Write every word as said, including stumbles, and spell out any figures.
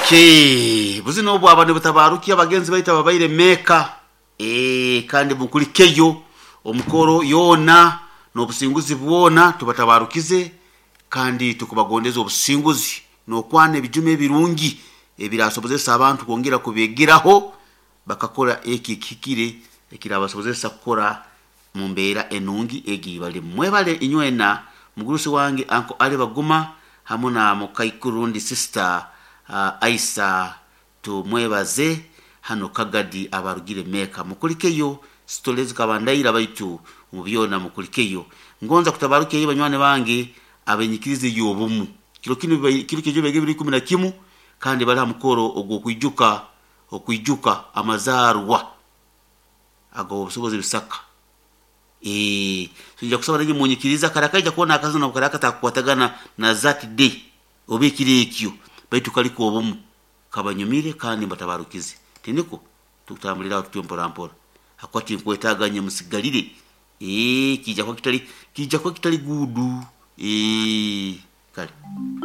Okay, buzino bwa abantu batabarukiya abagenzi baita babaire meka eh kandi mukulikeyo omukoro yona no businguzi bwona tubatabarukize kandi tukubagondeza obusinguzi no kwane bijume birungi ebirasobozesa abantu kongera kubegeraho bakakora eki kikire ekirabasobozesa kukora mu mbeera enungi egibale mwebale inywena mugurusi wange anko ale baguma hamuna mukaikurundi sister uh, Aisa to mwebaze hano kagadi abarugire meka mukulikeyo stolezi kabandaira baitu mubyona mukulikeyo ngonza kutabaruke yibanywane bange abenyikirize yobumu kilo kino kilo kijo bege biri kumi na kimu kandi bala mukoro ogwo kwijuka okwijuka amazarwa ago busobozi bisaka eh sinja kusaba nanyi munyikiriza karakaija kuona akazi na karakata kukwatagana na zati day obekire ekyo baitu kaliko obumu kabanyumire kandi batabarukize tiniko tukutambulira tutyempora mpora akwati nkwetaganye musigalire eh kija kwa kitali kija kwa kitali gudu eh kali